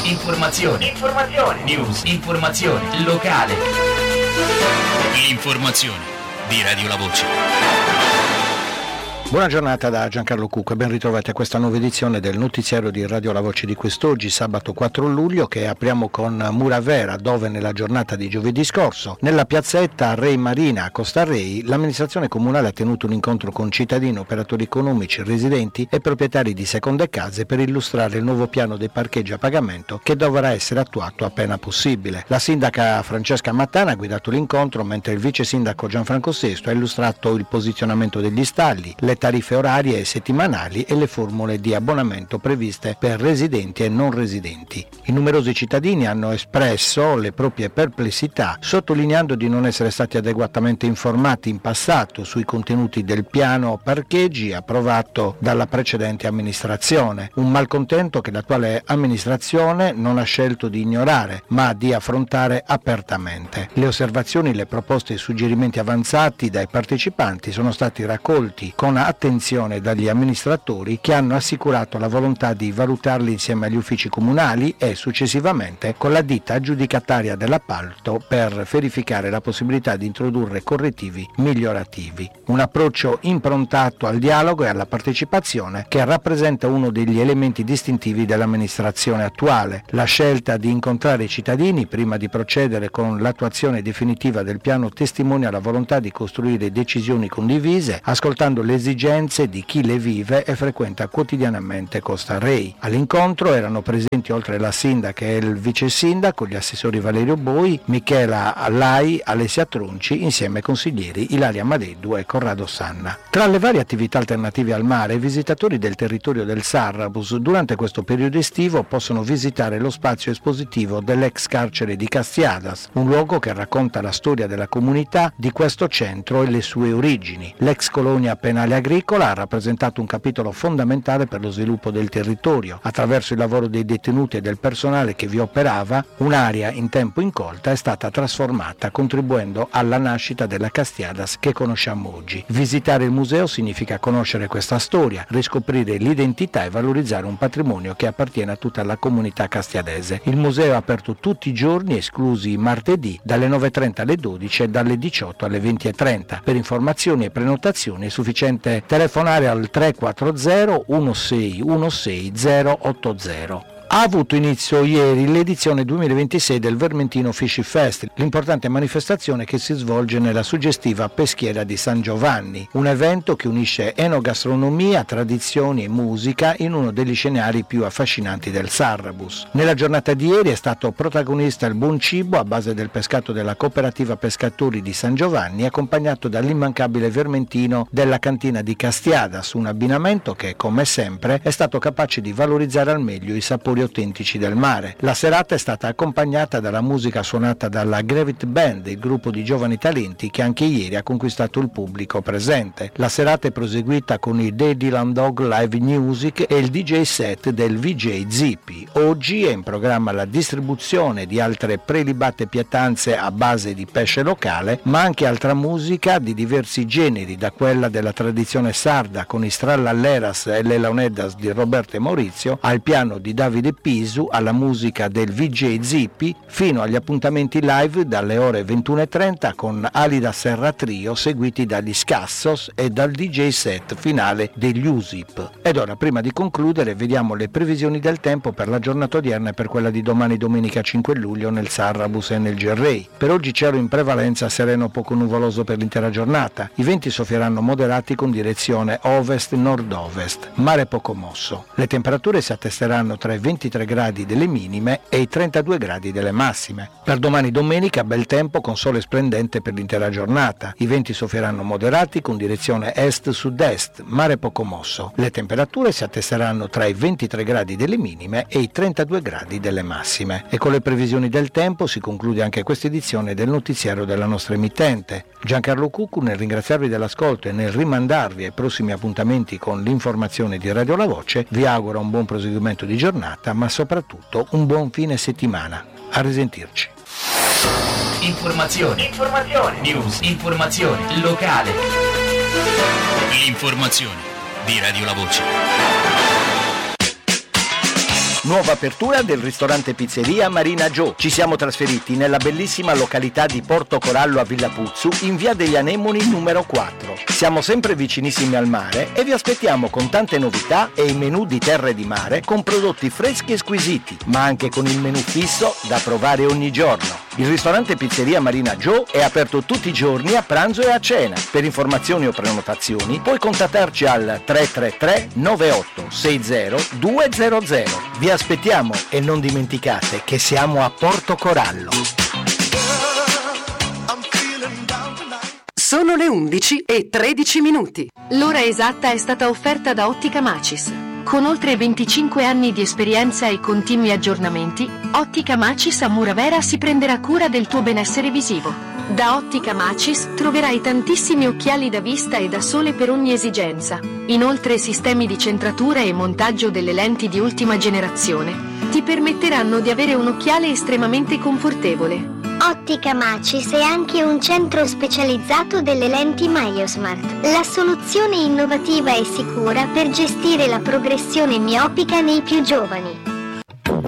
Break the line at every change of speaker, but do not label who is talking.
Informazione. News. Informazione locale. L'informazione di Radio La Voce.
Buona giornata da Giancarlo Cucco e ben ritrovati a questa nuova edizione del notiziario di Radio La Voce di quest'oggi, sabato 4 luglio, che apriamo con Muravera, dove nella giornata di giovedì scorso, nella piazzetta Re Marina a Costa Rei, l'amministrazione comunale ha tenuto un incontro con cittadini, operatori economici, residenti e proprietari di seconde case per illustrare il nuovo piano dei parcheggi a pagamento che dovrà essere attuato appena possibile. La sindaca Francesca Mattana ha guidato l'incontro, mentre il vice sindaco Gianfranco Sesto ha illustrato il posizionamento degli stalli, le tariffe orarie e settimanali e le formule di abbonamento previste per residenti e non residenti. I numerosi cittadini hanno espresso le proprie perplessità, sottolineando di non essere stati adeguatamente informati in passato sui contenuti del piano parcheggi approvato dalla precedente amministrazione, un malcontento che l'attuale amministrazione non ha scelto di ignorare, ma di affrontare apertamente. Le osservazioni, le proposte e i suggerimenti avanzati dai partecipanti sono stati raccolti con attenzione dagli amministratori, che hanno assicurato la volontà di valutarli insieme agli uffici comunali e successivamente con la ditta aggiudicataria dell'appalto per verificare la possibilità di introdurre correttivi migliorativi. Un approccio improntato al dialogo e alla partecipazione che rappresenta uno degli elementi distintivi dell'amministrazione attuale. La scelta di incontrare i cittadini prima di procedere con l'attuazione definitiva del piano testimonia la volontà di costruire decisioni condivise, ascoltando le esigenze di chi le vive e frequenta quotidianamente Costa Rei. All'incontro erano presenti, oltre la sindaca e il vice sindaco, gli assessori Valerio Boi, Michela Allai, Alessia Tronci, insieme ai consiglieri Ilaria Madeddu e Corrado Sanna. Tra le varie attività alternative al mare, i visitatori del territorio del Sarrabus durante questo periodo estivo possono visitare lo spazio espositivo dell'ex carcere di Castiadas, un luogo che racconta la storia della comunità di questo centro e le sue origini. L'ex colonia penale agricola ha rappresentato un capitolo fondamentale per lo sviluppo del territorio. Attraverso il lavoro dei detenuti e del personale che vi operava, un'area in tempo incolta è stata trasformata, contribuendo alla nascita della Castiadas che conosciamo oggi. Visitare il museo significa conoscere questa storia, riscoprire l'identità e valorizzare un patrimonio che appartiene a tutta la comunità castiadese. Il museo è aperto tutti i giorni, esclusi i martedì, dalle 9:30 alle 12 e dalle 18 alle 20:30. Per informazioni e prenotazioni è sufficiente telefonare al 340 1616 080. Ha avuto inizio ieri l'edizione 2026 del Vermentino Fisci Fest, l'importante manifestazione che si svolge nella suggestiva peschiera di San Giovanni, un evento che unisce enogastronomia, tradizioni e musica in uno degli scenari più affascinanti del Sarrabus. Nella giornata di ieri è stato protagonista il buon cibo a base del pescato della cooperativa pescatori di San Giovanni, accompagnato dall'immancabile vermentino della cantina di Castiadas, un abbinamento che, come sempre, è stato capace di valorizzare al meglio i sapori autentici del mare. La serata è stata accompagnata dalla musica suonata dalla Gravit Band, il gruppo di giovani talenti che anche ieri ha conquistato il pubblico presente. La serata è proseguita con il The Dylan Dog Live Music e il DJ set del VJ Zippy. Oggi è in programma la distribuzione di altre prelibate pietanze a base di pesce locale, ma anche altra musica di diversi generi, da quella della tradizione sarda con i Strallalleras e le Launeddas di Roberto e Maurizio, al piano di Davide Pisu, alla musica del VJ Zippy, fino agli appuntamenti live dalle ore 21:30 con Alida Serra Trio, seguiti dagli Scassos e dal DJ set finale degli Usip. Ed ora, prima di concludere, vediamo le previsioni del tempo per la giornata odierna e per quella di domani, domenica 5 luglio, nel Sarrabus e nel Gerrei. Per oggi cielo in prevalenza sereno, poco nuvoloso per l'intera giornata. I venti soffieranno moderati con direzione ovest-nord-ovest. Mare poco mosso. Le temperature si attesteranno tra i 23 gradi delle minime e i 32 gradi delle massime. Per domani domenica bel tempo con sole splendente per l'intera giornata. I venti soffieranno moderati con direzione est-sud-est, mare poco mosso. Le temperature si attesteranno tra i 23 gradi delle minime e i 32 gradi delle massime. E con le previsioni del tempo si conclude anche questa edizione del notiziario della nostra emittente. Giancarlo Cuccu, nel ringraziarvi dell'ascolto e nel rimandarvi ai prossimi appuntamenti con l'informazione di Radio La Voce, vi auguro un buon proseguimento di giornata, ma soprattutto un buon fine settimana. A risentirci.
Informazione. News. Informazione locale. L'informazione di Radio La Voce.
Nuova apertura del ristorante pizzeria Marina Joe. Ci siamo trasferiti nella bellissima località di Porto Corallo a Villa Puzzu, in via degli Anemoni numero 4. Siamo sempre vicinissimi al mare e vi aspettiamo con tante novità e i menù di terra e di mare con prodotti freschi e squisiti, ma anche con il menù fisso da provare ogni giorno. Il ristorante pizzeria Marina Joe è aperto tutti i giorni a pranzo e a cena. Per informazioni o prenotazioni puoi contattarci al 333 98 60 200. Vi aspettiamo e non dimenticate che siamo a Porto Corallo.
Sono le 11:13.
L'ora esatta è stata offerta da Ottica Macis. Con oltre 25 anni di esperienza e continui aggiornamenti, Ottica Macis a Muravera si prenderà cura del tuo benessere visivo. Da Ottica Macis troverai tantissimi occhiali da vista e da sole per ogni esigenza. Inoltre sistemi di centratura e montaggio delle lenti di ultima generazione ti permetteranno di avere un occhiale estremamente confortevole.
Ottica Macis è anche un centro specializzato delle lenti MyoSmart, la soluzione innovativa e sicura per gestire la progressione miopica nei più giovani.